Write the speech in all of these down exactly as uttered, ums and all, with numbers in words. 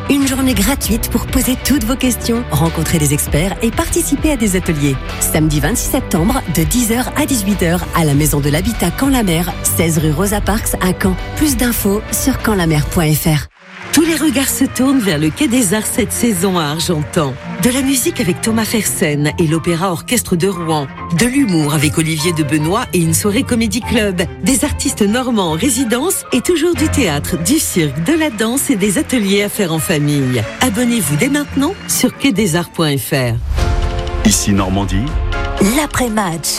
Une journée gratuite pour poser toutes vos questions, rencontrer des experts et participer à des ateliers. Samedi vingt-six septembre, de dix heures à dix-huit heures, à la Maison de l'Habitat Caen-la-Mer, seize rue Rosa Parks à Caen. Plus d'infos sur caen la mer point f r. Tous les regards se tournent vers le Quai des Arts cette saison à Argentan. De la musique avec Thomas Fersen et l'Opéra Orchestre de Rouen. De l'humour avec Olivier de Benoît et une soirée comédie club. Des artistes normands en résidence et toujours du théâtre, du cirque, de la danse et des ateliers à faire en famille. Abonnez-vous dès maintenant sur quai des arts point f r. Ici Normandie. L'après-match.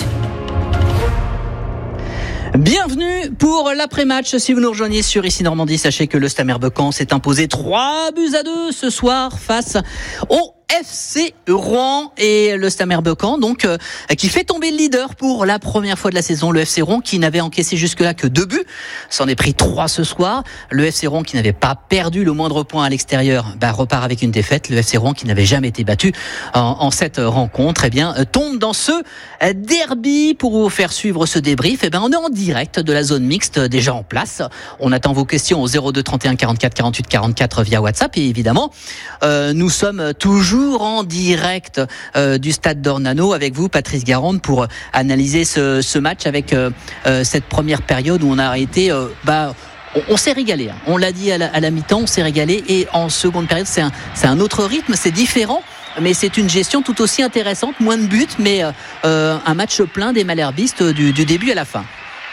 Bienvenue pour l'après-match. Si vous nous rejoignez sur Ici Normandie, sachez que le Stade Caen s'est imposé trois buts à deux ce soir face au F C Rouen et le Stade Caen, donc euh, qui fait tomber le leader pour la première fois de la saison. Le F C Rouen qui n'avait encaissé jusque-là que deux buts, s'en est pris trois ce soir. Le F C Rouen qui n'avait pas perdu le moindre point à l'extérieur, bah, repart avec une défaite. Le F C Rouen qui n'avait jamais été battu en, en cette rencontre, eh bien tombe dans ce derby. Pour vous faire suivre ce débrief, eh bien on est en direct de la zone mixte déjà en place. On attend vos questions au zéro deux trente et un quarante-quatre quarante-huit quarante-quatre via WhatsApp et évidemment euh, nous sommes toujours en direct euh, du stade d'Ornano avec vous, Patrice Garande, pour analyser ce, ce match avec euh, euh, cette première période où on a été euh, bah, on, on s'est régalé, hein. On l'a dit à la, à la mi-temps, on s'est régalé, et en seconde période c'est un, c'est un autre rythme, c'est différent, mais c'est une gestion tout aussi intéressante, moins de buts, mais euh, un match plein des malherbistes du, du début à la fin.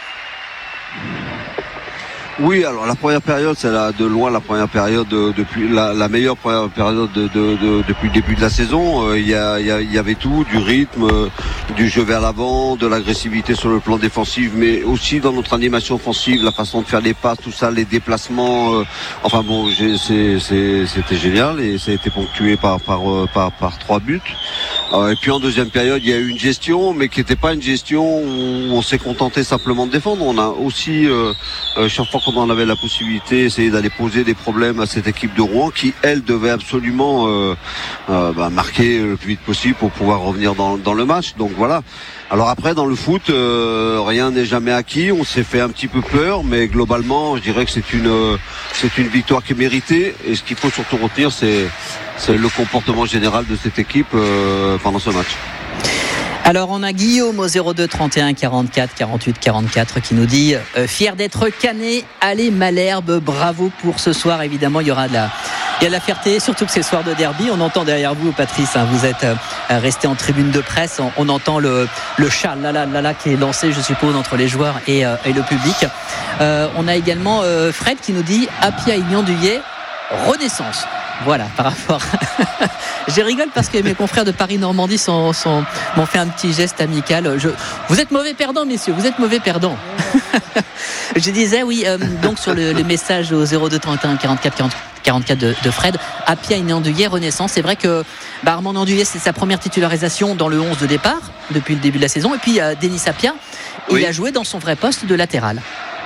Oui, alors la première période, c'est la, de loin la première période de, depuis la, la meilleure première période de, de, de, depuis le début de la saison. Euh, il y, a, il y, a, il y avait tout, du rythme, euh, du jeu vers l'avant, de l'agressivité sur le plan défensif, mais aussi dans notre animation offensive, la façon de faire les passes, tout ça, les déplacements. Euh, enfin bon, j'ai, c'est, c'est, c'était génial et ça a été ponctué par par par, par, par trois buts. Euh, et puis en deuxième période, il y a eu une gestion, mais qui n'était pas une gestion où on s'est contenté simplement de défendre. On a aussi euh, euh, chaque fois qu'on en avait la possibilité, essayer d'aller poser des problèmes à cette équipe de Rouen qui, elle, devait absolument euh, euh, bah, marquer le plus vite possible pour pouvoir revenir dans, dans le match. Donc voilà. Alors après, dans le foot, euh, rien n'est jamais acquis. On s'est fait un petit peu peur, mais globalement, je dirais que c'est une euh, c'est une victoire qui est méritée. Et ce qu'il faut surtout retenir, c'est c'est le comportement général de cette équipe euh, pendant ce match. Alors on a Guillaume au zéro deux trente et un quarante-quatre quarante-huit quarante-quatre qui nous dit euh, fier d'être Canet, allez Malherbe, bravo pour ce soir. Évidemment il y aura de la, il y a de la fierté, surtout que c'est soir de derby. On entend derrière vous, Patrice, hein, vous êtes euh, resté en tribune de presse, on, on entend le, le chat là là là là qui est lancé, je suppose, entre les joueurs et, euh, et le public. Euh, on a également euh, Fred qui nous dit Happy à Aignan-Duyet, Renaissance. Voilà, par rapport. Je rigole parce que mes confrères de Paris-Normandie sont, sont, m'ont fait un petit geste amical. Je... Vous êtes mauvais perdants, messieurs, vous êtes mauvais perdants. Je disais, oui, euh, donc sur le, le message au zéro deux trente et un quarante-quatre quarante-quatre de, de Fred, Apia Aignan-Duyet, Renaissance. C'est vrai que bah, Armand Aignan-Duyet, c'est sa première titularisation dans le onze de départ depuis le début de la saison. Et puis euh, Denis Apia, oui. Il a joué dans son vrai poste de latéral.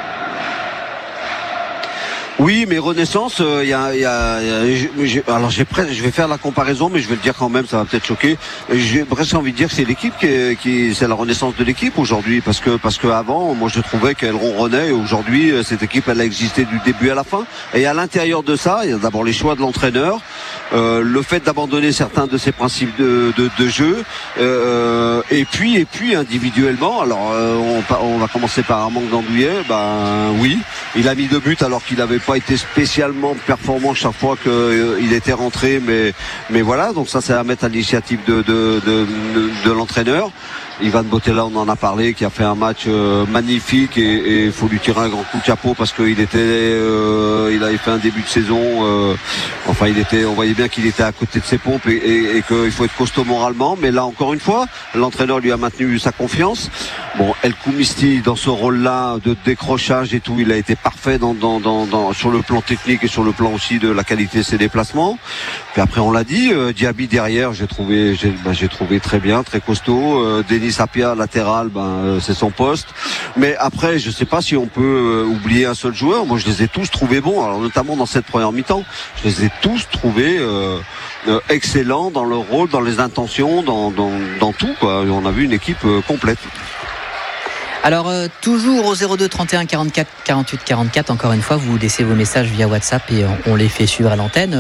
Oui, mais Renaissance, il euh, y a, y a, y a j'ai, alors j'ai presque, je vais faire la comparaison, mais je vais le dire quand même, ça va peut-être choquer. J'ai presque envie de dire que c'est l'équipe qui, est, qui c'est la renaissance de l'équipe aujourd'hui, parce que parce que avant, moi je trouvais qu'elle ronronnait, et aujourd'hui cette équipe elle a existé du début à la fin. Et à l'intérieur de ça, il y a d'abord les choix de l'entraîneur, euh, le fait d'abandonner certains de ses principes de, de, de jeu, euh, et puis et puis individuellement. Alors euh, on, on va commencer par Armand Aignan-Duyet. Ben oui, il a mis deux buts alors qu'il avait pas été spécialement performant chaque fois qu'il euh, était rentré, mais mais voilà, donc ça c'est à mettre à l'initiative de de, de, de, de l'entraîneur. Ivan Botella, on en a parlé, qui a fait un match euh, magnifique, et il faut lui tirer un grand coup de chapeau parce qu'il était, euh, il avait fait un début de saison. Euh, enfin, il était, on voyait bien qu'il était à côté de ses pompes et, et, et qu'il faut être costaud moralement. Mais là, encore une fois, l'entraîneur lui a maintenu sa confiance. Bon, El Koumisti, dans ce rôle-là de décrochage et tout, il a été parfait dans, dans, dans, dans, sur le plan technique et sur le plan aussi de la qualité de ses déplacements. Puis après, on l'a dit, euh, Diaby derrière, j'ai trouvé, j'ai, bah, j'ai trouvé très bien, très costaud. Euh, Denis Apia latéral, ben euh, c'est son poste. Mais après, je sais pas si on peut euh, oublier un seul joueur. Moi, je les ai tous trouvés bons. Alors notamment dans cette première mi-temps, je les ai tous trouvés euh, euh, excellents dans leur rôle, dans les intentions, dans dans, dans tout, quoi. On a vu une équipe euh, complète. Alors euh, toujours au zéro deux trente et un quarante-quatre quarante-huit quarante-quatre, encore une fois, vous laissez vos messages via WhatsApp et on, on les fait suivre à l'antenne.